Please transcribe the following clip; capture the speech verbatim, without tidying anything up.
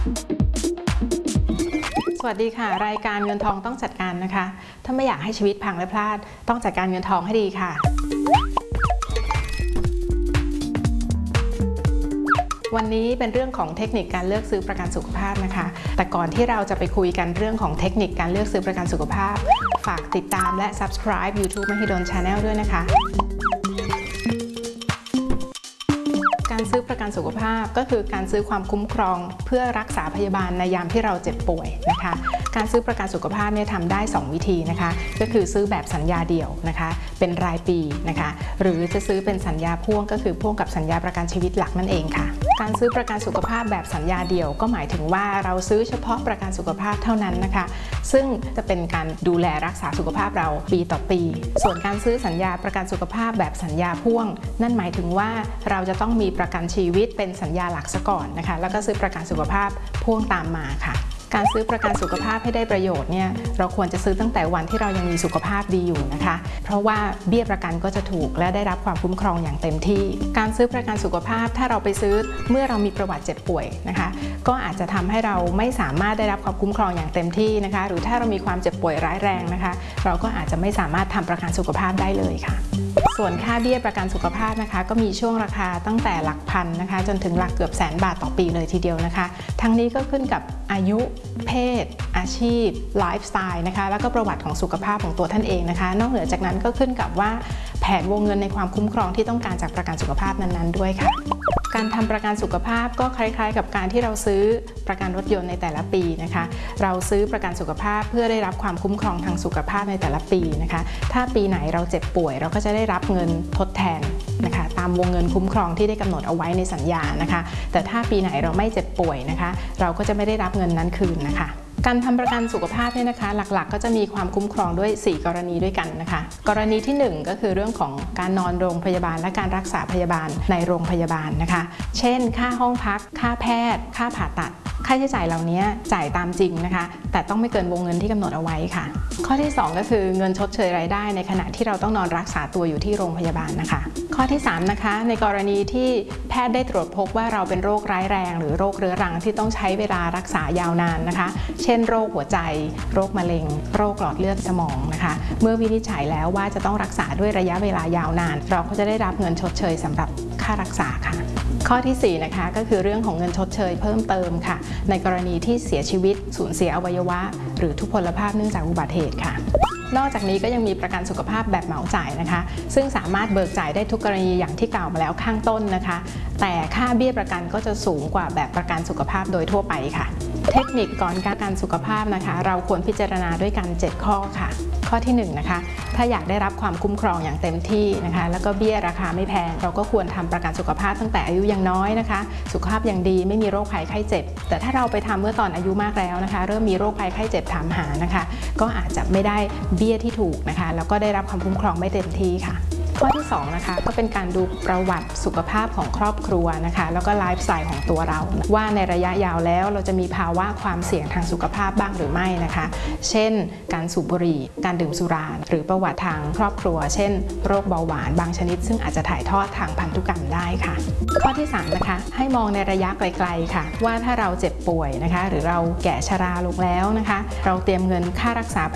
สวัสดีค่ะรายการเงินทองต้องจัดการนะคะถ้าไม่อยากให้ชีวิตพังและพลาดต้องจัดการเงินทองให้ดีค่ะวันนี้เป็นเรื่องของเทคนิคการเลือกซื้อประกันสุขภาพนะคะแต่ก่อนที่เราจะไปคุยกันเรื่องของเทคนิคการเลือกซื้อประกันสุขภาพฝากติดตามและ Subscribe YouTube Mahidol Channel ด้วยนะคะการซื้อประกันสุขภาพก็คือการซื้อความคุ้มครองเพื่อรักษาพยาบาลในยามที่เราเจ็บป่วยนะคะการซื้อประกันสุขภาพเนี่ยทำได้สองวิธีนะคะก็คือซื้อแบบสัญญาเดี่ยวนะคะเป็นรายปีนะคะหรือจะซื้อเป็นสัญญาพ่วงก็คือพ่วงกับสัญญาประกันชีวิตหลักนั่นเองค่ะการซื้อประกันสุขภาพแบบสัญญาเดี่ยวก็หมายถึงว่าเราซื้อเฉพาะประกันสุขภาพเท่านั้นนะคะซึ่งจะเป็นการดูแลรักษาสุขภาพเราปีต่อปีส่วนการซื้อสัญญาประกันสุขภาพแบบสัญญาพ่วงนั่นหมายถึงว่าเราจะต้องมีประกันชีวิตเป็นสัญญาหลักซะก่อนนะคะแล้วก็ซื้อประกันสุขภาพพ่วงตามมาค่ะการซื้อประกันสุขภาพให้ได้ประโยชน์เนี่ยเราควรจะซื้อตั้งแต่วันที่เรายังมีสุขภาพดีอยู่นะคะเพราะว่าเบี้ยประกันก็จะถูกและได้รับความคุ้มครองอย่างเต็มที่การซื้อประกันสุขภาพถ้าเราไปซื้อเมื่อเรามีประวัติเจ็บป่วยนะคะก็อาจจะทำให้เราไม่สามารถได้รับความคุ้มครองอย่างเต็มที่นะคะหรือถ้าเรามีความเจ็บป่วยร้ายแรงนะคะเราก็อาจจะไม่สามารถทำประกันสุขภาพได้เลยค่ะส่วนค่าเบี้ยประกันสุขภาพนะคะก็มีช่วงราคาตั้งแต่หลักพันนะคะจนถึงหลักเกือบแสนบาทต่อปีเลยทีเดียวนะคะทั้งนี้ก็ขึ้นกับอายุเพศอาชีพไลฟ์สไตล์นะคะแล้วก็ประวัติของสุขภาพของตัวท่านเองนะคะนอกเหนือจากนั้นก็ขึ้นกับว่าแผนวงเงินในความคุ้มครองที่ต้องการจากประกันสุขภาพนั้นๆด้วยค่ะการทำประกันสุขภาพก็คล้ายๆกับการที่เราซื้อประกันรถยนต์ในแต่ละปีนะคะเราซื้อประกันสุขภาพเพื่อได้รับความคุ้มครองทางสุขภาพในแต่ละปีนะคะถ้าปีไหนเราเจ็บป่วยเราก็จะได้รับเงินทดแทนนะคะตามวงเงินคุ้มครองที่ได้กำหนดเอาไว้ในสัญญานะคะแต่ถ้าปีไหนเราไม่เจ็บป่วยนะคะเราก็จะไม่ได้รับเงินนั้นคืนนะคะการทำประกันสุขภาพเนี่ยนะคะหลักๆก็จะมีความคุ้มครองด้วยสี่กรณีด้วยกันนะคะกรณีที่หนึ่งก็คือเรื่องของการนอนโรงพยาบาลและการรักษาพยาบาลในโรงพยาบาลนะคะเช่นค่าห้องพักค่าแพทย์ค่าผ่าตัดค่าใช้จ่ายเหล่านี้จ่ายตามจริงนะคะแต่ต้องไม่เกินวงเงินที่กำหนดเอาไว้ค่ะข้อที่สองก็คือเงินชดเชยรายได้ในขณะที่เราต้องนอนรักษาตัวอยู่ที่โรงพยาบาลนะคะข้อที่สามนะคะในกรณีที่แพทย์ได้ตรวจพบว่าเราเป็นโรคร้ายแรงหรือโรคเรื้อรังที่ต้องใช้เวลารักษายาวนานนะคะเช่นโรคหัวใจโรคมะเร็งโรคหลอดเลือดสมองนะคะเมื่อวินิจฉัยแล้วว่าจะต้องรักษาด้วยระยะเวลายาวนานเราก็จะได้รับเงินชดเชยสำหรับค่ารักษาค่ะข้อที่สี่นะคะก็คือเรื่องของเงินชดเชยเพิ่มเติมค่ะในกรณีที่เสียชีวิตสูญเสียอวัยวะหรือทุพพลภาพเนื่องจากอุบัติเหตุค่ะนอกจากนี้ก็ยังมีประกันสุขภาพแบบเหมาจ่ายนะคะซึ่งสามารถเบิกจ่ายได้ทุกกรณีอย่างที่กล่าวมาแล้วข้างต้นนะคะแต่ค่าเบี้ยประกันก็จะสูงกว่าแบบประกันสุขภาพโดยทั่วไปค่ะเทคนิคก่อนการประกันสุขภาพนะคะเราควรพิจารณาด้วยกันเจ็ดข้อค่ะข้อที่หนึ่งนะคะถ้าอยากได้รับความคุ้มครองอย่างเต็มที่นะคะแล้วก็เบี้ยราคาไม่แพงเราก็ควรทำประกันสุขภาพตั้งแต่อายุยังน้อยนะคะสุขภาพยังดีไม่มีโรคภัยไข้เจ็บแต่ถ้าเราไปทำเมื่อตอนอายุมากแล้วนะคะเริ่มมีโรคภัยไข้เจ็บถามหานะคะก็อาจจะไม่ได้เบี้ยที่ถูกนะคะแล้วก็ได้รับความคุ้มครองไม่เต็มที่ค่ะข้อที่สองนะคะก็เป็นการดูประวัติสุขภาพของครอบครัวนะคะแล้วก็ไลฟ์สไตล์ของตัวเราว่าในระยะยาวแล้วเราจะมีภาวะความเสี่ยงทางสุขภาพบ้างหรือไม่นะคะเช่นการสูบบุหรี่การดื่มสุราหรือประวัติทางครอบครัวเช่นโรคเบาหวานบางชนิดซึ่งอาจจะถ่ายทอดทางพันธุกรรมได้ค่ะข้อที่สามนะคะให้มองในระยะไกลๆค่ะว่าถ้าเราเจ็บป่วยนะคะหรือเราแก่ชราลงแล้วนะคะเราเตรียมเงินค่ารักษาพ